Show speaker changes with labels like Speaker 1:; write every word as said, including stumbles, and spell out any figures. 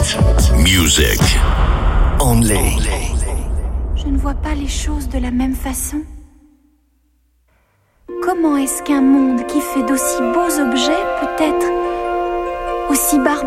Speaker 1: hit music only.
Speaker 2: Je ne vois pas les choses de la même façon. Comment est-ce qu'un monde qui fait d'aussi beaux objets peut être aussi barbare ?